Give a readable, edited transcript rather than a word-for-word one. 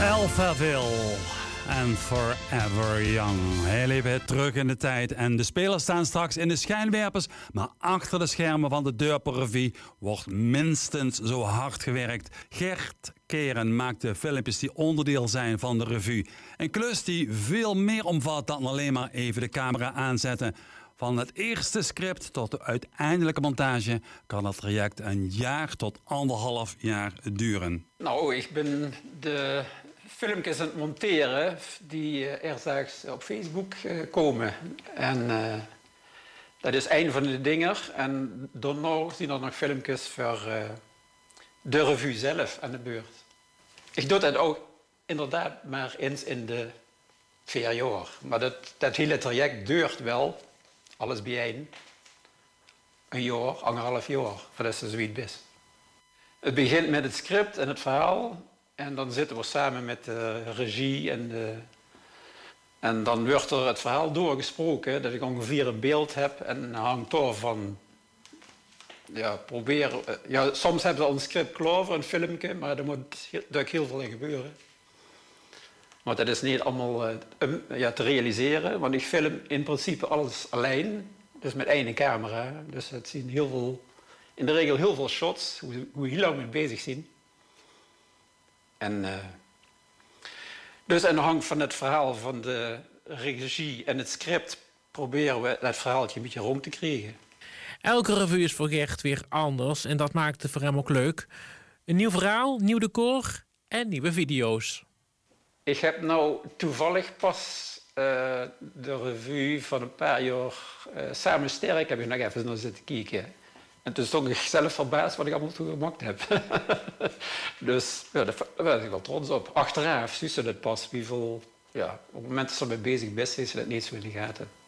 Alphaville en Forever Young. Heel even terug in de tijd en de spelers staan straks in de schijnwerpers, maar achter de schermen van de Durper-revue wordt minstens zo hard gewerkt. Gert Keren maakt de filmpjes die onderdeel zijn van de revue. Een klus die veel meer omvat dan alleen maar even de camera aanzetten. Van het eerste script tot de uiteindelijke montage kan het traject een jaar tot 1,5 jaar duren. Nou, ik ben de filmpjes aan het monteren die eerst op Facebook komen. En dat is een van de dingen. En daarna zien er nog filmpjes voor de revue zelf aan de beurt. Ik doe dat ook inderdaad maar eens in de 4 jaar. Maar dat hele traject duurt wel, alles bijeen, een jaar, 1,5 jaar, voordat ze zoiets is. Het begint met het script en het verhaal. En dan zitten we samen met de regie en dan wordt er het verhaal doorgesproken, dat ik ongeveer een beeld heb en hangt door van, soms hebben ze al een script klaar voor een filmpje, maar er moet natuurlijk heel veel in gebeuren. Maar dat is niet allemaal te realiseren, want ik film in principe alles alleen, dus met één camera. Dus het zien in de regel heel veel shots, hoe heel lang mee bezig zijn. En dus aan de hand van het verhaal van de regie en het script proberen we dat verhaaltje een beetje rond te krijgen. Elke revue is voor Gert weer anders en dat maakt het voor hem ook leuk. Een nieuw verhaal, nieuw decor en nieuwe video's. Ik heb nou toevallig pas de revue van een paar jaar Samen Sterk heb ik nog even naar zitten kijken. En toen stond ik zelf verbaasd wat ik allemaal toen gemaakt heb. Dus ja, daar ben ik wel trots op. Achteraf zie je dat pas, op het moment dat ze ermee bezig bent, is ze dat niet zo in de gaten.